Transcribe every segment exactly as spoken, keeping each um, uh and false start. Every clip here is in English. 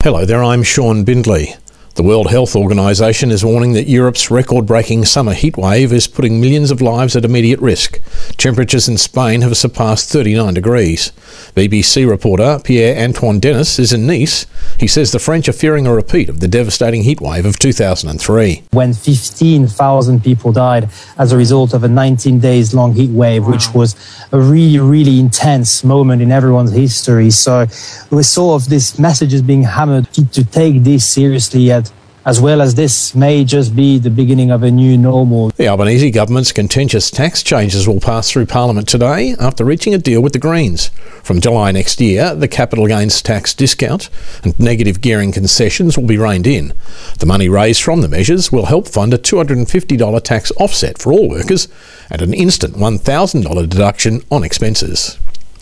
Hello there, I'm Sean Bindley. The World Health Organisation is warning that Europe's record-breaking summer heatwave is putting millions of lives at immediate risk. Temperatures in Spain have surpassed thirty-nine degrees. B B C reporter Pierre-Antoine Denis is in Nice. He says the French are fearing a repeat of the devastating heatwave of two thousand three. When fifteen thousand people died as a result of a nineteen days long heat wave, which was a really, really intense moment in everyone's history. So we saw of this message is being hammered to, to take this seriously, at, as well as this may just be the beginning of a new normal. The Albanese government's contentious tax changes will pass through Parliament today after reaching a deal with the Greens. From July next year, the capital gains tax discount and negative gearing concessions will be reined in. The money raised from the measures will help fund a two hundred fifty dollars tax offset for all workers and an instant one thousand dollars deduction on expenses.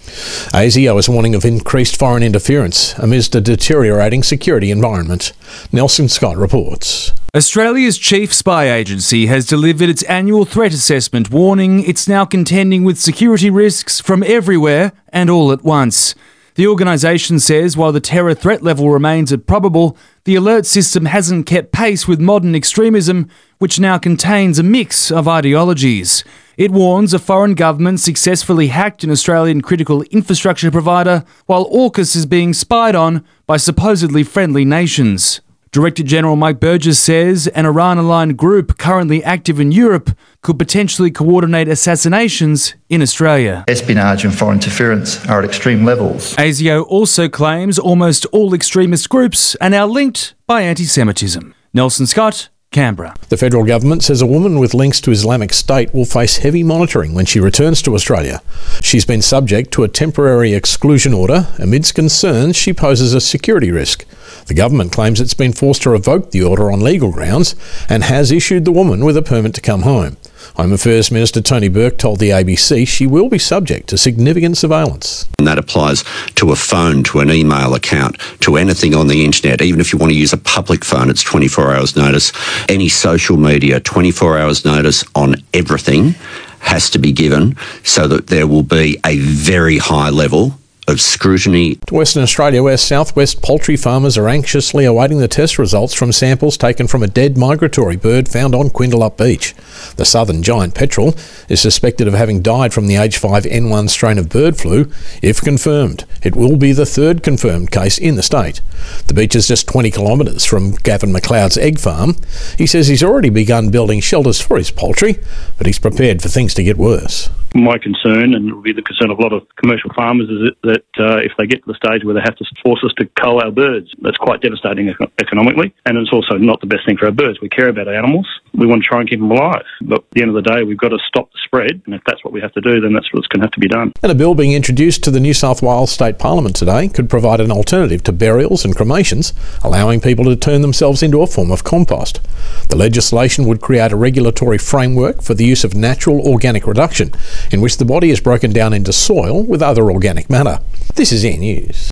A S I O is warning of increased foreign interference amidst a deteriorating security environment. Nelson Scott reports. Australia's chief spy agency has delivered its annual threat assessment, warning it's now contending with security risks from everywhere and all at once. The organisation says while the terror threat level remains at probable, the alert system hasn't kept pace with modern extremism, which now contains a mix of ideologies. It warns a foreign government successfully hacked an Australian critical infrastructure provider, while AUKUS is being spied on by supposedly friendly nations. Director General Mike Burgess says an Iran-aligned group currently active in Europe could potentially coordinate assassinations in Australia. Espionage and foreign interference are at extreme levels. A S I O also claims almost all extremist groups are now linked by anti-Semitism. Nelson Scott, Canberra. The federal government says a woman with links to Islamic State will face heavy monitoring when she returns to Australia. She's been subject to a temporary exclusion order amidst concerns she poses a security risk. The government claims it's been forced to revoke the order on legal grounds and has issued the woman with a permit to come home. Home Affairs Minister Tony Burke told the A B C she will be subject to significant surveillance. And that applies to a phone, to an email account, to anything on the internet. Even if you want to use a public phone, it's twenty-four hours notice. Any social media, twenty-four hours notice on everything has to be given so that there will be a very high level of scrutiny. To Western Australia, where southwest poultry farmers are anxiously awaiting the test results from samples taken from a dead migratory bird found on Quindalup Beach. The southern giant petrel is suspected of having died from the H five N one strain of bird flu. If confirmed, it will be the third confirmed case in the state. The beach is just twenty kilometres from Gavin McLeod's egg farm. He says he's already begun building shelters for his poultry, but he's prepared for things to get worse. My concern, and it will be the concern of a lot of commercial farmers, is that, that uh, if they get to the stage where they have to force us to cull our birds, that's quite devastating econ- economically, and it's also not the best thing for our birds. We care about our animals. We want to try and keep them alive. But at the end of the day, we've got to stop the spread, and if that's what we have to do, then that's what's going to have to be done. And a bill being introduced to the New South Wales State Parliament today could provide an alternative to burials and cremations, allowing people to turn themselves into a form of compost. The legislation would create a regulatory framework for the use of natural organic reduction, in which the body is broken down into soil with other organic matter. This is Air News.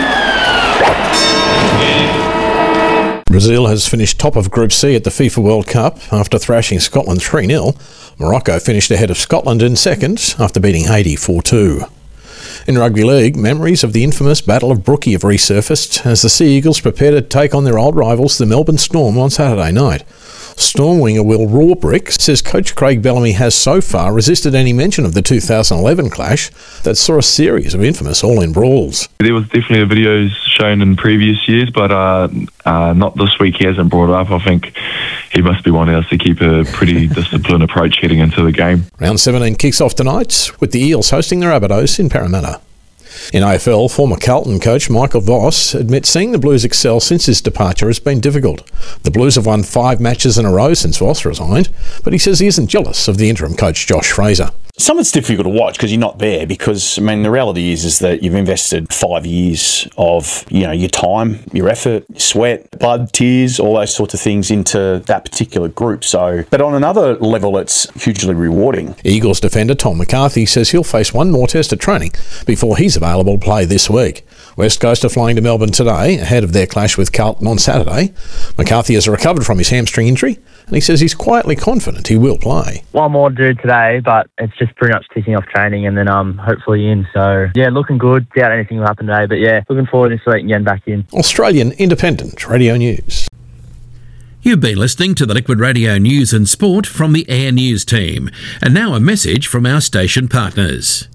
Brazil has finished top of Group C at the FIFA World Cup after thrashing Scotland three nil. Morocco finished ahead of Scotland in second after beating Haiti four two. In rugby league, memories of the infamous Battle of Brookie have resurfaced as the Sea Eagles prepare to take on their old rivals, the Melbourne Storm, on Saturday night. Storm winger Will Rawbrick says coach Craig Bellamy has so far resisted any mention of the two thousand eleven clash that saw a series of infamous all-in brawls. There was definitely videos shown in previous years, but uh, uh, not this week. He hasn't brought it up. I think he must be wanting us to keep a pretty disciplined approach heading into the game. Round seventeen kicks off tonight with the Eels hosting the Rabbitohs in Parramatta. In A F L, former Carlton coach Michael Voss admits seeing the Blues excel since his departure has been difficult. The Blues have won five matches in a row since Voss resigned, but he says he isn't jealous of the interim coach Josh Fraser. Some it's difficult to watch because you're not there, because, I mean, the reality is is that you've invested five years of, you know, your time, your effort, sweat, blood, tears, all those sorts of things into that particular group. So, but on another level, it's hugely rewarding. Eagles defender Tom McCarthy says he'll face one more test of training before he's available to play this week. West Coast are flying to Melbourne today ahead of their clash with Carlton on Saturday. McCarthy has recovered from his hamstring injury and he says he's quietly confident he will play. One more to do today, but it's just pretty much ticking off training and then um hopefully in. So, yeah, looking good. Doubt anything will happen today, but yeah, looking forward this week and getting back in. Australian Independent Radio News. You've been listening to the Liquid Radio News and Sport from the Air News team. And now a message from our station partners.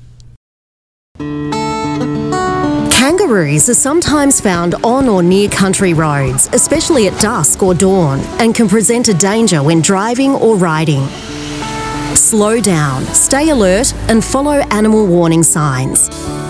Kangaroos are sometimes found on or near country roads, especially at dusk or dawn, and can present a danger when driving or riding. Slow down, stay alert, and follow animal warning signs.